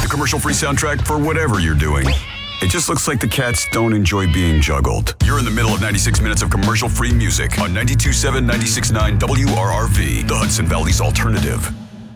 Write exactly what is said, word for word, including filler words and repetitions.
commercial-free soundtrack for whatever you're doing. It just looks like the cats don't enjoy being juggled. You're in the middle of ninety-six minutes of commercial-free music on ninety-two point seven, ninety-six point nine W R R V, the Hudson Valley's alternative.